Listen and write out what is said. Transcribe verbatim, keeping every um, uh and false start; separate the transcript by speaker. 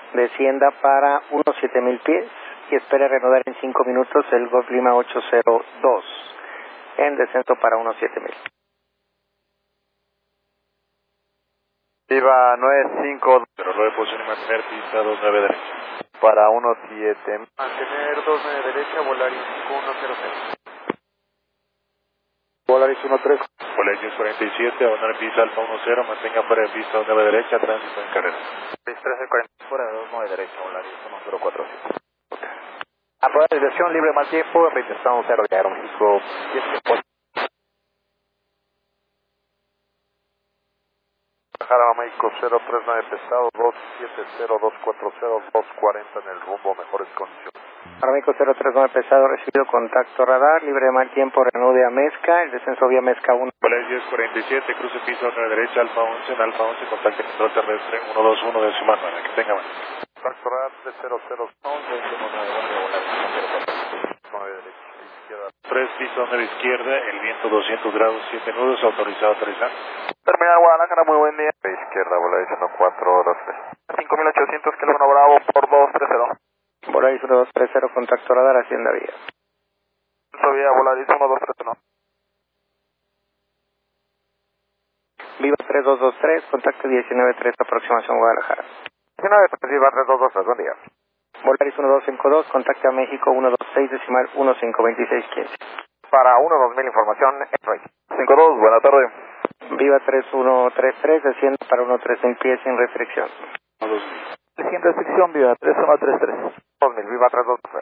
Speaker 1: descienda para unos siete mil pies y espere reanudar en cinco minutos el Golf Lima ocho cero dos en descenso para unos siete mil.
Speaker 2: Viva nueve cinco,
Speaker 3: Pero nueve posición y mantener pista dos nueve derecha.
Speaker 2: para uno siete.
Speaker 3: Mantener dos nueve derecha, Volaris uno cero cero.
Speaker 2: Volaris uno tres.
Speaker 3: Volaris diez cuarenta y siete, abandonar pista Alfa uno cero, mantenga fuera de pista dos nueve derecha, tránsito en carrera.
Speaker 2: trece cuarenta, fuera de dos nueve derecha, Volaris uno cero cuatro siete. Aprobada la dirección libre mal tiempo, retención cero de Aeroméxico diez.
Speaker 3: Guadalajara, México cero tres nueve pesado, dos siete cero, dos cuatro cero, dos cuarenta en el rumbo, mejores condiciones.
Speaker 1: Paraméxico cero tres nueve pesado, recibido contacto radar, libre de mal tiempo, reanude a Mezca, el descenso vía Mezca uno.
Speaker 3: Volaris diez cuarenta y siete, cruce pista nueve derecha, Alfa once, en Alfa once, contacte control terrestre uno dos uno de Suman, para que tenga más. Contacto radar tres cero cero once, nueve derecha, izquierda. tres, pista nueve izquierda, el viento doscientos grados, siete nudos, autorizado a aterrizar.
Speaker 2: Terminal Guadalajara, muy buen día.
Speaker 3: Izquierda, Volaris uno cuatro dos tres.
Speaker 2: cinco mil ochocientos, kilómetro Bravo por dos tres cero.
Speaker 1: Volaris uno dos tres cero, contacto radar, Hacienda Vía.
Speaker 2: Vía Volaris uno dos tres cero.
Speaker 1: Viva tres dos dos tres, contacto diecinueve tres, aproximación Guadalajara.
Speaker 2: diecinueve tres, Viva tres dos dos tres, buen día.
Speaker 1: Volaris uno dos cinco dos, contacto a México uno dos seis, decimal uno cinco veintiséis quince.
Speaker 2: Para uno dos mil, información, X-Ray. cinco dos, buena tarde.
Speaker 1: Viva tres uno tres tres, desciende para uno tres mil pies sin restricción.
Speaker 2: Sin restricción, Viva tres uno tres tres. dos mil, Viva tres dos tres.